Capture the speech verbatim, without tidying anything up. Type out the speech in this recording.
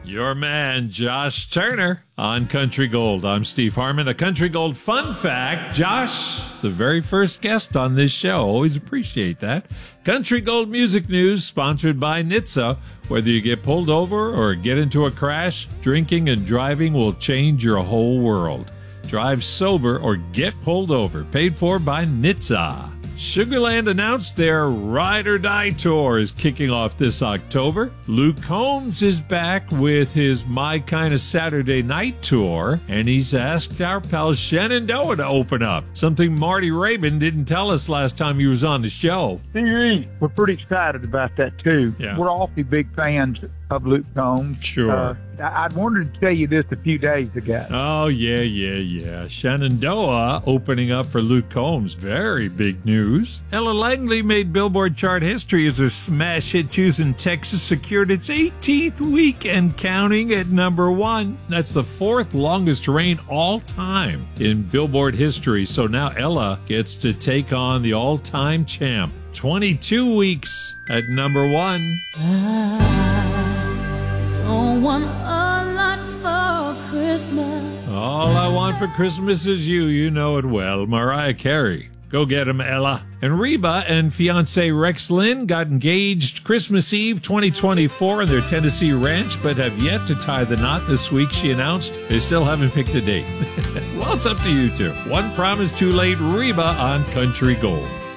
Your man, Josh Turner, on Country Gold. I'm Steve Harmon. A Country Gold fun fact. Josh, the very first guest on this show. Always appreciate that. Country Gold Music News, sponsored by N H T S A. Whether you get pulled over or get into a crash, drinking and driving will change your whole world. Drive sober or get pulled over. Paid for by N H T S A. Sugarland announced their Ride or Die tour is kicking off this October. Luke Combs is back with his My Kind of Saturday Night tour, and he's asked our pal Shenandoah to open up, something Marty Rabin didn't tell us last time he was on the show. We're pretty excited about that, too. Yeah. We're awfully big fans of Luke Combs. Sure. Uh, I I wanted to tell you this a few days ago. Oh, yeah, yeah, yeah. Shenandoah opening up for Luke Combs. Very big news. Ella Langley made Billboard chart history as her smash hit Choosing Texas secured its eighteenth week and counting at number one. That's the fourth longest reign all time in Billboard history. So now Ella gets to take on the all-time champ. twenty-two weeks at number one. Don't want a lot for Christmas. All I want for Christmas is you. You know it well. Mariah Carey. Go get him, Ella. And Reba and fiancé Rex Lynn got engaged Christmas Eve twenty twenty-four in their Tennessee ranch, but have yet to tie the knot. This week, she announced they still haven't picked a date. Well, it's up to you two. One promise too late. Reba on Country Gold.